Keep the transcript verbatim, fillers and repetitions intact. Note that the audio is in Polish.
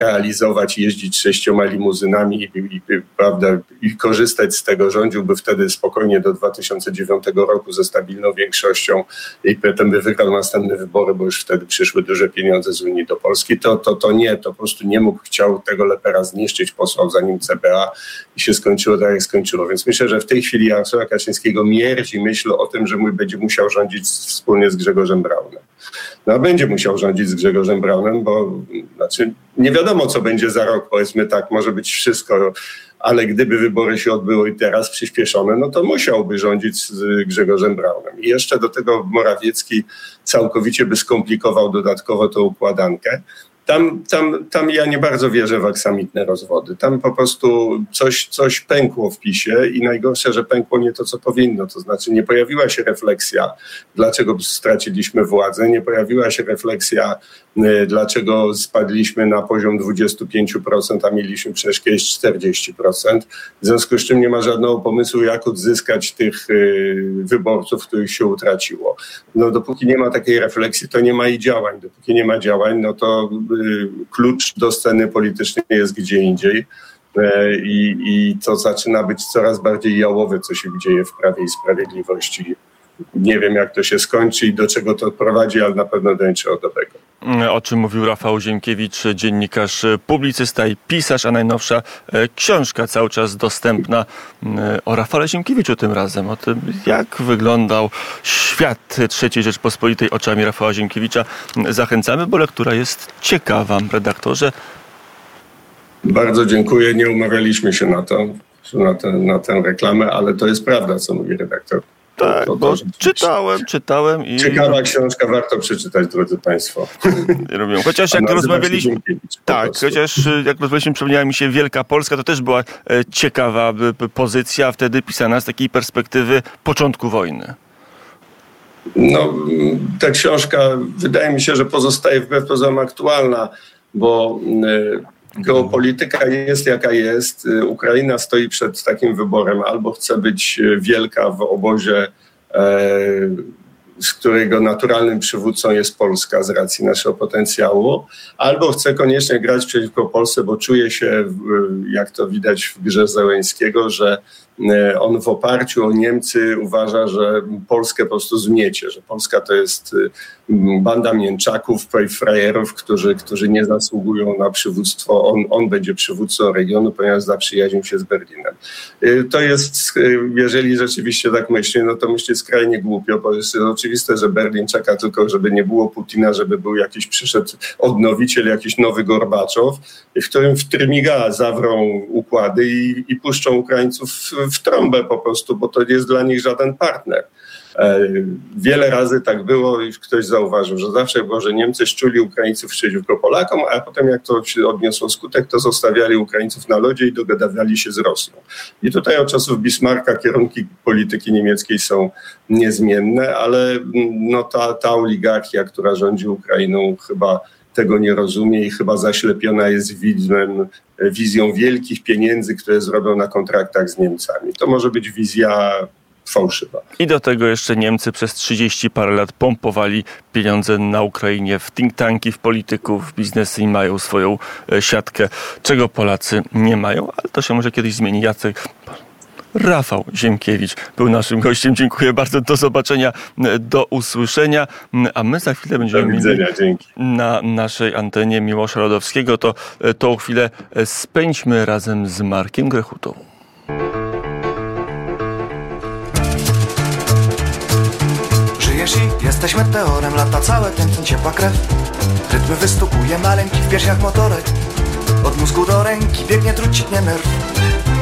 realizować, jeździć sześcioma limuzynami i, i, prawda, i korzystać z tego. Rządziłby wtedy spokojnie do dwa tysiące dziewiątego roku ze stabilną większością i potem by wygrał następne wybory, bo już wtedy przyszły duże pieniądze z Unii do Polski. To, to, to nie, to po prostu nie mógł, chciał tego lepera zniszczyć, posłał za nim C B A i się skończyło tak, jak skończyło. Więc myślę, że w tej chwili Jarosława Kaczyńskiego mierzi myśl o tym, że mój będzie musiał rządzić wspólnie z Grzegorzem Braunem. No a będzie musiał rządzić z Grzegorzem Braunem, bo znaczy nie wiadomo, co będzie za rok, powiedzmy tak, może być wszystko, ale gdyby wybory się odbyły teraz przyspieszone, no to musiałby rządzić z Grzegorzem Braunem. I jeszcze do tego Morawiecki całkowicie by skomplikował dodatkowo tą układankę. Tam, tam, tam ja nie bardzo wierzę w aksamitne rozwody. Tam po prostu coś, coś pękło w PiSie i najgorsze, że pękło nie to, co powinno. To znaczy nie pojawiła się refleksja, dlaczego straciliśmy władzę, nie pojawiła się refleksja, dlaczego spadliśmy na poziom dwadzieścia pięć procent, a mieliśmy przecież kiedyś czterdzieści procent. W związku z czym nie ma żadnego pomysłu, jak odzyskać tych wyborców, których się utraciło. No dopóki nie ma takiej refleksji, to nie ma i działań. Dopóki nie ma działań, no to klucz do sceny politycznej jest gdzie indziej i, i to zaczyna być coraz bardziej jałowe, co się dzieje w Prawie i Sprawiedliwości. Nie wiem, jak to się skończy i do czego to prowadzi, ale na pewno do niczego dobrego. O czym mówił Rafał Ziemkiewicz, dziennikarz, publicysta i pisarz, a najnowsza książka cały czas dostępna o Rafale Ziemkiewiczu tym razem. O tym, jak wyglądał świat trzeciej Rzeczpospolitej oczami Rafała Ziemkiewicza. Zachęcamy, bo lektura jest ciekawa. Redaktorze. Bardzo dziękuję. Nie umawialiśmy się na to, na, tę, na tę reklamę, ale to jest prawda, co mówi redaktor. Tak, to, to, bo czytałem, czytałem i... Ciekawa książka, warto przeczytać, drodzy państwo. Rozumiem. Chociaż jak rozmawialiśmy... Tak, chociaż jak rozmawialiśmy, przypomniała mi się Wielka Polska, to też była e, ciekawa e, pozycja, wtedy pisana z takiej perspektywy początku wojny. No, ta książka wydaje mi się, że pozostaje wbrew pozorom aktualna, bo... E, Geopolityka jest jaka jest. Ukraina stoi przed takim wyborem. Albo chce być wielka w obozie, z którego naturalnym przywódcą jest Polska z racji naszego potencjału, albo chce koniecznie grać przeciwko Polsce, bo czuje się, jak to widać w grze Zełenskiego, że on w oparciu o Niemcy uważa, że Polskę po prostu zmiecie, że Polska to jest banda mięczaków, frajerów, którzy, którzy nie zasługują na przywództwo. On, on będzie przywódcą regionu, ponieważ zaprzyjaźnił się z Berlinem. To jest, jeżeli rzeczywiście tak myśli, no to myślę skrajnie głupio, bo jest oczywiste, że Berlin czeka tylko, żeby nie było Putina, żeby był jakiś przyszedł odnowiciel, jakiś nowy Gorbaczow, w którym w trymiga zawrą układy i, i puszczą Ukraińców w trąbę po prostu, bo to nie jest dla nich żaden partner. Wiele razy tak było i ktoś zauważył, że zawsze było, że Niemcy szczuli Ukraińców przeciwko Polakom, a potem jak to się odniosło skutek, to zostawiali Ukraińców na lodzie i dogadywali się z Rosją. I tutaj od czasów Bismarcka kierunki polityki niemieckiej są niezmienne, ale no ta, ta oligarchia, która rządzi Ukrainą, chyba tego nie rozumie i chyba zaślepiona jest wizją, wizją wielkich pieniędzy, które zrobią na kontraktach z Niemcami. To może być wizja fałszywa. I do tego jeszcze Niemcy przez trzydzieści parę lat pompowali pieniądze na Ukrainie w think tanki, w polityków, w biznesy i mają swoją siatkę, czego Polacy nie mają, ale to się może kiedyś zmieni. Jacek... Rafał Ziemkiewicz był naszym gościem. Dziękuję bardzo. Do zobaczenia, do usłyszenia. A my za chwilę będziemy do widzenia, mieli dzięki. na naszej antenie Miłosza Rodowskiego. To tą chwilę spędźmy razem z Markiem Grechutą. Żyjesz i jesteś meteorem, lata całe tętni ciepła krew. Rytmy wystukuje maleńki w piersiach motorek. Od mózgu do ręki biegnie trucicielnie nerw.